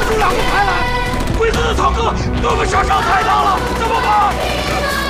不住2个排来，鬼子的坦克对我们杀伤太大了，怎么办？